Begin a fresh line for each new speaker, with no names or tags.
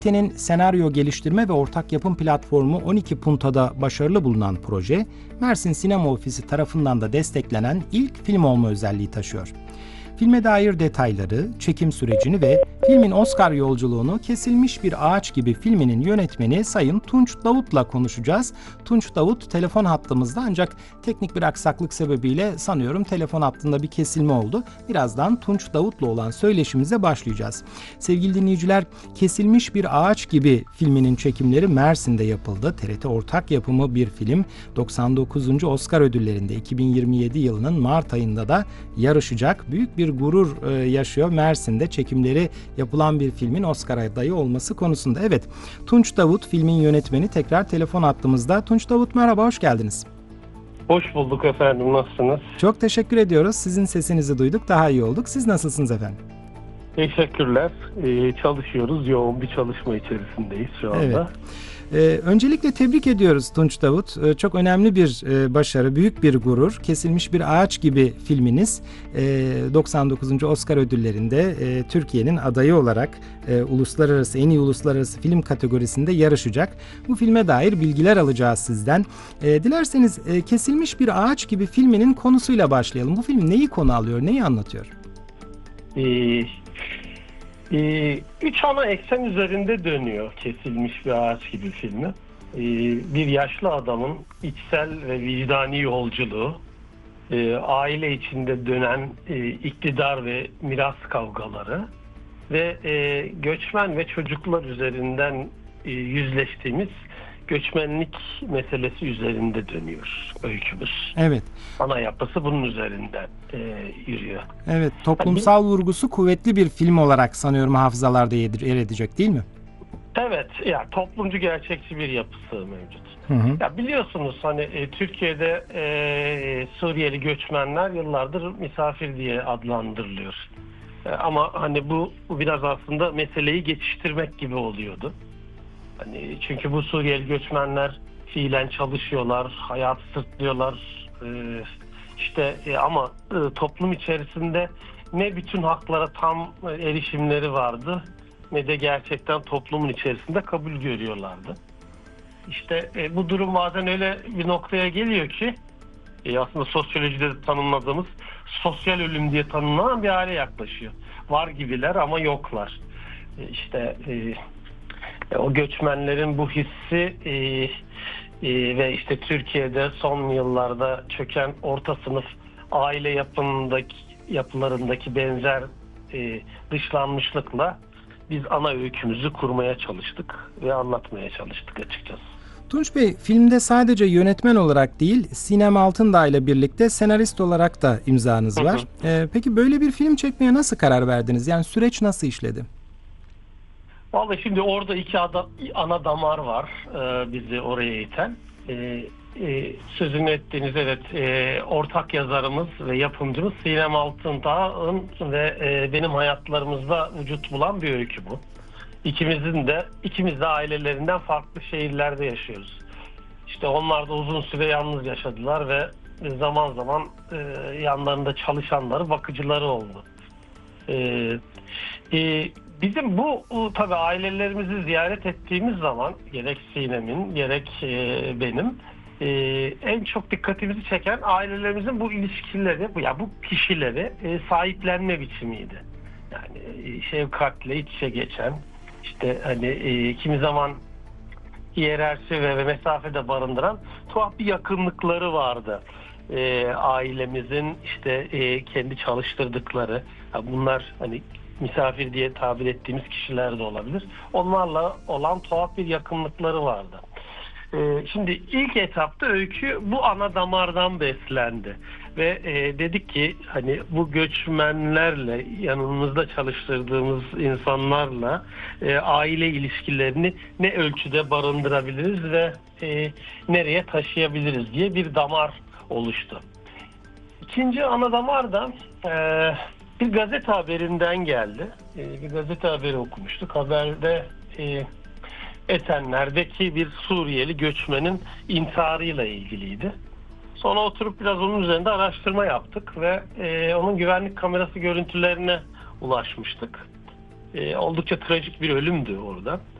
TRT'nin senaryo geliştirme ve ortak yapım platformu 12 Punta'da başarılı bulunan proje, Mersin Sinema Ofisi tarafından da desteklenen ilk film olma özelliği taşıyor. Filme dair detayları, çekim sürecini ve filmin Oscar yolculuğunu Kesilmiş Bir Ağaç Gibi filminin yönetmeni Sayın Tunç Davut'la konuşacağız. Tunç Davut telefon hattımızda, ancak teknik bir aksaklık sebebiyle sanıyorum telefon hattında bir kesilme oldu. Birazdan Tunç Davut'la olan söyleşimize başlayacağız. Sevgili dinleyiciler, Kesilmiş Bir Ağaç Gibi filminin çekimleri Mersin'de yapıldı. TRT ortak yapımı bir film, 99. Oscar ödüllerinde 2027 yılının Mart ayında da yarışacak. Büyük bir gurur yaşıyor Mersin'de çekimleri yapılan bir filmin Oscar adayı olması konusunda. Evet, Tunç Davut filmin yönetmeni tekrar telefon hattımızda. Tunç Davut, merhaba, hoş geldiniz.
Hoş bulduk efendim, nasılsınız?
Çok teşekkür ediyoruz. Sizin sesinizi duyduk, daha iyi olduk. Siz nasılsınız efendim?
Teşekkürler. Çalışıyoruz. Yoğun bir çalışma içerisindeyiz şu anda.
Evet. Öncelikle tebrik ediyoruz Tunç Davut. Çok önemli bir başarı, büyük bir gurur. Kesilmiş Bir Ağaç Gibi filminiz 99. Oscar ödüllerinde Türkiye'nin adayı olarak uluslararası, en iyi uluslararası film kategorisinde yarışacak. Bu filme dair bilgiler alacağız sizden. Dilerseniz Kesilmiş Bir Ağaç Gibi filminin konusuyla başlayalım. Bu film neyi konu alıyor, neyi anlatıyor?
Üç ana eksen üzerinde dönüyor Kesilmiş Bir Ağaç Gibi filmi. Bir yaşlı adamın içsel ve vicdani yolculuğu, aile içinde dönen iktidar ve miras kavgaları ve göçmen ve çocuklar üzerinden yüzleştiğimiz göçmenlik meselesi üzerinde dönüyor öykümüz.
Evet.
Ana yapısı bunun üzerinden yürüyor.
Evet, toplumsal vurgusu kuvvetli bir film olarak sanıyorum hafızalarda yer edecek, değil mi?
Evet, yani toplumcu, gerçekçi bir yapısı mevcut.
Hı hı.
Ya biliyorsunuz hani Türkiye'de Suriyeli göçmenler yıllardır misafir diye adlandırılıyor. Ama hani bu biraz aslında meseleyi geçiştirmek gibi oluyordu. Hani çünkü bu Suriyeli göçmenler fiilen çalışıyorlar, hayatı sırtlıyorlar. Ama toplum içerisinde ne bütün haklara tam erişimleri vardı, ne de gerçekten toplumun içerisinde kabul görüyorlardı. Bu durum bazen öyle bir noktaya geliyor ki aslında sosyolojide tanımladığımız sosyal ölüm diye tanımlanan bir hale yaklaşıyor. Var gibiler ama yoklar. O göçmenlerin bu hissi ve Türkiye'de son yıllarda çöken orta sınıf aile yapılarındaki benzer dışlanmışlıkla biz ana öykümüzü kurmaya çalıştık ve anlatmaya çalıştık açıkçası.
Tunç Bey, filmde sadece yönetmen olarak değil, Sinem Altındağ ile birlikte senarist olarak da imzanız var. Peki böyle bir film çekmeye nasıl karar verdiniz? Yani süreç nasıl işledi?
Vallahi şimdi orada iki ana damar var bizi oraya iten. Sözünü ettiğiniz ortak yazarımız ve yapımcımız Sinem Altındağ'ın ve benim hayatlarımızda vücut bulan bir öykü bu. İkimiz de ailelerinden farklı şehirlerde yaşıyoruz. Onlar da uzun süre yalnız yaşadılar ve zaman zaman yanlarında çalışanları, bakıcıları oldu. Bizim bu tabii ailelerimizi ziyaret ettiğimiz zaman gerek Sinem'in gerek benim en çok dikkatimizi çeken ailelerimizin bu ilişkileri, bu kişileri sahiplenme biçimiydi. Yani şefkatle iç içe geçen, kimi zaman hiyerarşi ve mesafede barındıran tuhaf bir yakınlıkları vardı. Ailemizin kendi çalıştırdıkları, bunlar misafir diye tabir ettiğimiz kişiler de olabilir. Onlarla olan tuhaf bir yakınlıkları vardı. Şimdi ilk etapta öykü bu ana damardan beslendi. Ve dedik ki bu göçmenlerle, yanımızda çalıştırdığımız insanlarla aile ilişkilerini ne ölçüde barındırabiliriz ve nereye taşıyabiliriz diye bir damar oluştu. İkinci ana damar da bir gazete haberinden geldi. Bir gazete haberi okumuştuk. Haberde Esenler'deki bir Suriyeli göçmenin intiharıyla ilgiliydi. Sonra oturup biraz onun üzerinde araştırma yaptık ve onun güvenlik kamerası görüntülerine ulaşmıştık. Oldukça trajik bir ölümdü orada.